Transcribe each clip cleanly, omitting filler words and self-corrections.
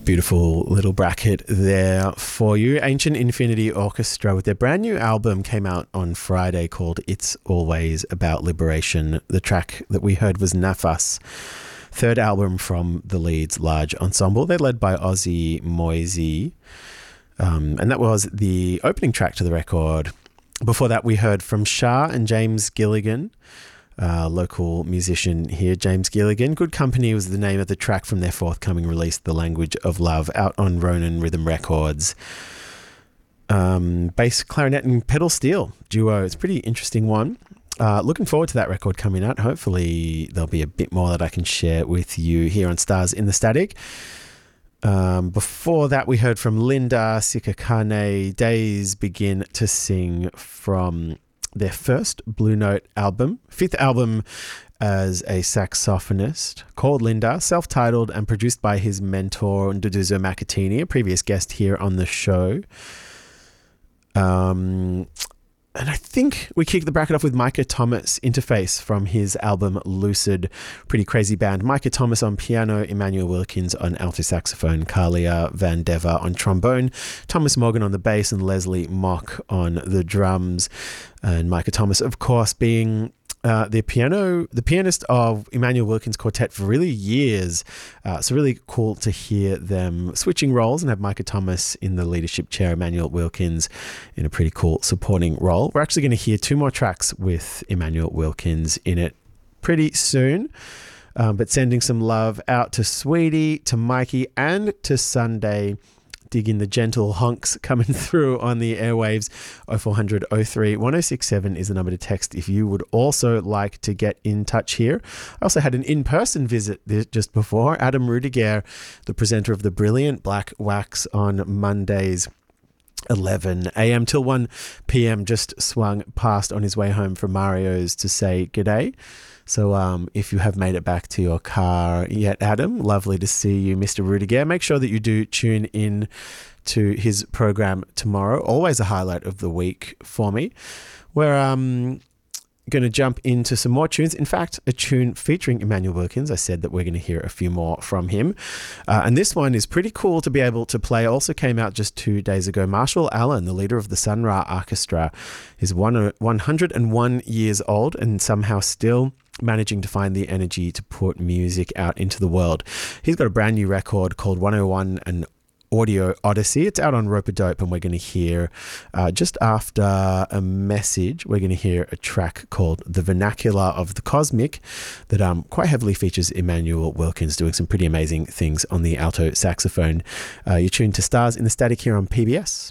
Beautiful little bracket there for you. Ancient Infinity Orchestra with their brand new album came out on Friday called It's Always About Liberation. The track that we heard was Nafas, third album from the Leeds Large Ensemble. They're led by Ozzy Moisey, and that was the opening track to the record. Before that, we heard from Shah and James Gilligan, local musician here, James Gilligan. Good Company was the name of the track from their forthcoming release, The Language of Love, out on Ronan Rhythm Records. Bass, clarinet and pedal steel duo. It's a pretty interesting one. Looking forward to that record coming out. Hopefully there'll be a bit more that I can share with you here on Stars in the Static. Before that, we heard from Linda Sikakane, Days Begin to Sing, from their first Blue Note album, fifth album as a saxophonist, called Linda, self-titled and produced by his mentor Nduduzo Makatini, a previous guest here on the show. And I think we kicked the bracket off with Micah Thomas, Interface, from his album Lucid. Pretty crazy band. Micah Thomas on piano, Emmanuel Wilkins on alto saxophone, Kalia Van Deva on trombone, Thomas Morgan on the bass, and Leslie Mock on the drums. And Micah Thomas, of course, being the pianist of Emmanuel Wilkins Quartet for really years. So really cool to hear them switching roles and have Micah Thomas in the leadership chair, Emmanuel Wilkins in a pretty cool supporting role. We're actually going to hear two more tracks with Emmanuel Wilkins in it pretty soon. But sending some love out to Sweetie, to Mikey, and to Sunday. Digging the gentle honks coming through on the airwaves. 0400 03 1067 is the number to text if you would also like to get in touch here. I also had an in-person visit just before. Adam Rudiger, the presenter of the brilliant Black Wax on Mondays, 11 a.m. till 1 p.m, just swung past on his way home from Mario's to say g'day. So if you have made it back to your car yet, Adam, lovely to see you, Mr. Rudiger. Make sure that you do tune in to his program tomorrow. Always a highlight of the week for me. We're going to jump into some more tunes. In fact, a tune featuring Emmanuel Wilkins. I said that we're going to hear a few more from him. And this one is pretty cool to be able to play. Also came out just 2 days ago. Marshall Allen, the leader of the Sun Ra Orchestra, is 101 years old and somehow still managing to find the energy to put music out into the world. He's got a brand new record called 101 and Audio Odyssey. It's out on Rope-A-Dope, and we're going to hear, just after a message, we're going to hear a track called The Vernacular of the Cosmic that quite heavily features Emmanuel Wilkins doing some pretty amazing things on the alto saxophone. You're tuned to Stars in the Static here on PBS.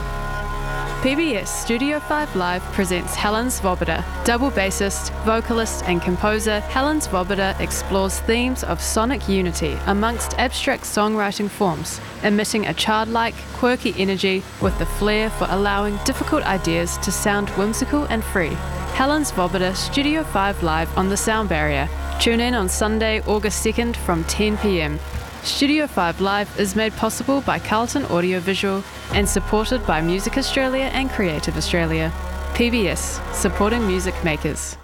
PBS Studio 5 Live presents Helen Svoboda. Double bassist, vocalist and composer, Helen Svoboda explores themes of sonic unity amongst abstract songwriting forms, emitting a childlike, quirky energy with the flair for allowing difficult ideas to sound whimsical and free. Helen Svoboda Studio 5 Live on the Sound Barrier. Tune in on Sunday, August 2nd from 10 p.m. Studio 5 Live is made possible by Carlton Audiovisual and supported by Music Australia and Creative Australia. PBS, supporting music makers.